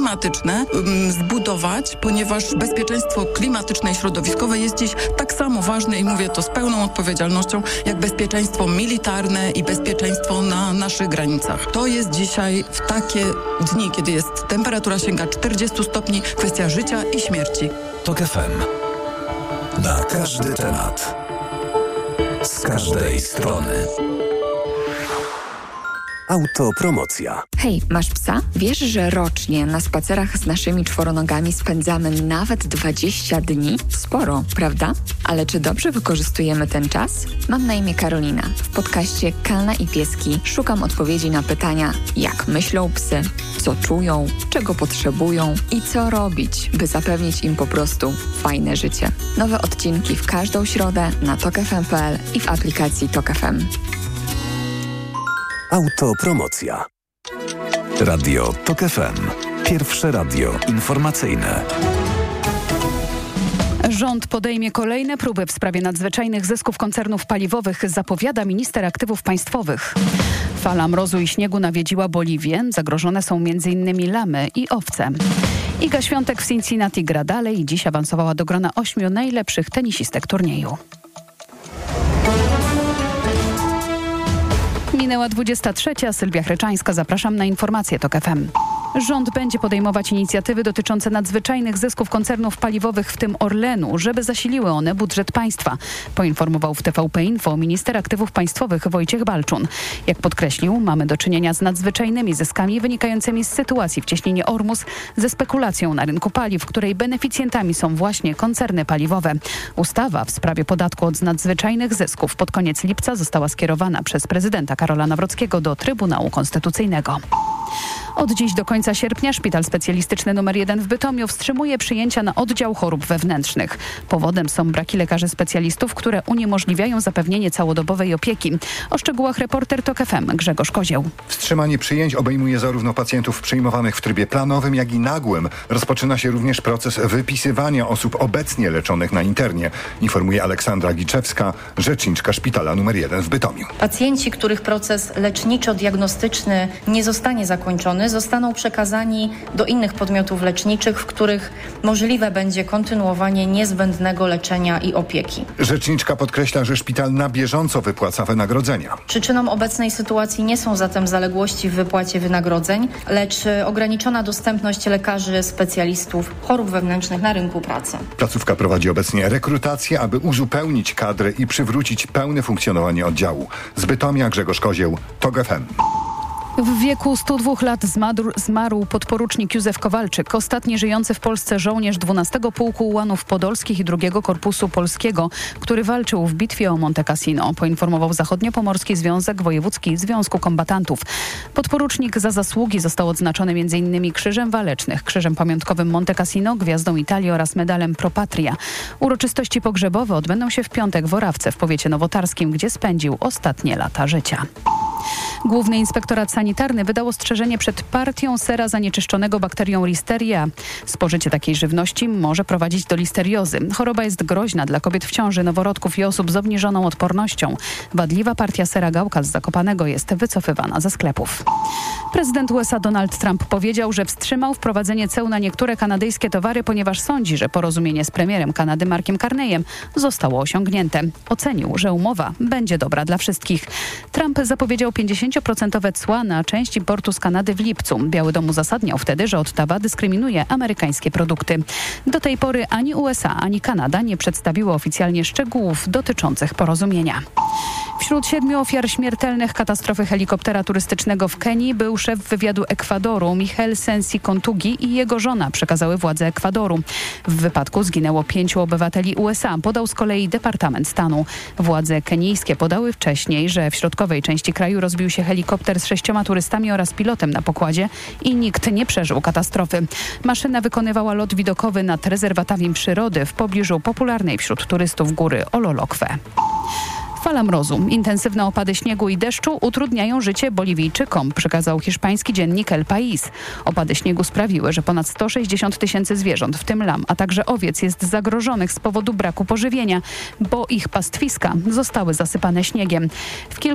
klimatyczne zbudować, ponieważ bezpieczeństwo klimatyczne i środowiskowe jest dziś tak samo ważne i mówię to z pełną odpowiedzialnością, jak bezpieczeństwo militarne i bezpieczeństwo na naszych granicach. To jest dzisiaj w takie dni, kiedy jest temperatura sięga 40 stopni, kwestia życia i śmierci. TOK FM. Na każdy temat. Z każdej strony. Autopromocja. Hej, masz psa? Wiesz, że rocznie na spacerach z naszymi czworonogami spędzamy nawet 20 dni? Sporo, prawda? Ale czy dobrze wykorzystujemy ten czas? Mam na imię Karolina. W podcaście Kalna i Pieski szukam odpowiedzi na pytania, jak myślą psy, co czują, czego potrzebują i co robić, by zapewnić im po prostu fajne życie. Nowe odcinki w każdą środę na tokfm.pl i w aplikacji TOK FM. Autopromocja. Radio TOK FM. Pierwsze radio informacyjne. Rząd podejmie kolejne próby w sprawie nadzwyczajnych zysków koncernów paliwowych, zapowiada minister aktywów państwowych. Fala mrozu i śniegu nawiedziła Boliwię. Zagrożone są m.in. lamy i owce. Iga Świątek w Cincinnati gra dalej i dziś awansowała do grona 8 najlepszych tenisistek turnieju. Minęła 23. Sylwia Chryczańska. Zapraszam na informacje TOK FM. Rząd będzie podejmować inicjatywy dotyczące nadzwyczajnych zysków koncernów paliwowych, w tym Orlenu, żeby zasiliły one budżet państwa, poinformował w TVP Info minister aktywów państwowych Wojciech Balczun. Jak podkreślił, mamy do czynienia z nadzwyczajnymi zyskami wynikającymi z sytuacji w cieśninie Ormus, ze spekulacją na rynku paliw, której beneficjentami są właśnie koncerny paliwowe. Ustawa w sprawie podatku od nadzwyczajnych zysków pod koniec lipca została skierowana przez prezydenta Karola Nawrockiego do Trybunału Konstytucyjnego. Od dziś do końca sierpnia Szpital Specjalistyczny nr 1 w Bytomiu wstrzymuje przyjęcia na oddział chorób wewnętrznych. Powodem są braki lekarzy specjalistów, które uniemożliwiają zapewnienie całodobowej opieki. O szczegółach reporter TOK FM Grzegorz Kozieł. Wstrzymanie przyjęć obejmuje zarówno pacjentów przyjmowanych w trybie planowym, jak i nagłym. Rozpoczyna się również proces wypisywania osób obecnie leczonych na internie, informuje Aleksandra Giczewska, rzeczniczka Szpitala nr 1 w Bytomiu. Pacjenci, których proces leczniczo-diagnostyczny nie zostanie zakończony, zostaną przekazani do innych podmiotów leczniczych, w których możliwe będzie kontynuowanie niezbędnego leczenia i opieki. Rzeczniczka podkreśla, że szpital na bieżąco wypłaca wynagrodzenia. Przyczyną obecnej sytuacji nie są zatem zaległości w wypłacie wynagrodzeń, lecz ograniczona dostępność lekarzy specjalistów chorób wewnętrznych na rynku pracy. Placówka prowadzi obecnie rekrutację, aby uzupełnić kadrę i przywrócić pełne funkcjonowanie oddziału. Z Bytomia Grzegorz Kozieł, TOK FM. W wieku 102 lat zmarł podporucznik Józef Kowalczyk, ostatni żyjący w Polsce żołnierz 12 Pułku Ułanów Podolskich i 2 Korpusu Polskiego, który walczył w bitwie o Monte Cassino, poinformował Zachodniopomorski Związek Wojewódzki Związku Kombatantów. Podporucznik za zasługi został odznaczony m.in. Krzyżem Walecznych, Krzyżem Pamiątkowym Monte Cassino, Gwiazdą Italii oraz medalem Pro Patria. Uroczystości pogrzebowe odbędą się w piątek w Orawce w powiecie nowotarskim, gdzie spędził ostatnie lata życia. Główny Inspektorat Sanitarny wydał ostrzeżenie przed partią sera zanieczyszczonego bakterią Listeria. Spożycie takiej żywności może prowadzić do listeriozy. Choroba jest groźna dla kobiet w ciąży, noworodków i osób z obniżoną odpornością. Wadliwa partia sera Gałka z Zakopanego jest wycofywana ze sklepów. Prezydent USA Donald Trump powiedział, że wstrzymał wprowadzenie ceł na niektóre kanadyjskie towary, ponieważ sądzi, że porozumienie z premierem Kanady Markiem Carneyem zostało osiągnięte. Ocenił, że umowa będzie dobra dla wszystkich. Trump zapowiedział 50% cła na część importu z Kanady w lipcu. Biały Dom uzasadniał wtedy, że Ottawa dyskryminuje amerykańskie produkty. Do tej pory ani USA, ani Kanada nie przedstawiły oficjalnie szczegółów dotyczących porozumienia. Wśród 7 ofiar śmiertelnych katastrofy helikoptera turystycznego w Kenii był szef wywiadu Ekwadoru Michel Sensi Kontugi i jego żona, przekazały władze Ekwadoru. W wypadku zginęło 5 obywateli USA, podał z kolei Departament Stanu. Władze kenijskie podały wcześniej, że w środkowej części kraju rozbił się helikopter z 6 turystami oraz pilotem na pokładzie i nikt nie przeżył katastrofy. Maszyna wykonywała lot widokowy nad rezerwatami przyrody w pobliżu popularnej wśród turystów góry Ololokwe. Fala mrozu, intensywne opady śniegu i deszczu utrudniają życie Boliwijczykom, przekazał hiszpański dziennik El País. Opady śniegu sprawiły, że ponad 160 000 zwierząt, w tym lam, a także owiec jest zagrożonych z powodu braku pożywienia, bo ich pastwiska zostały zasypane śniegiem. W kilku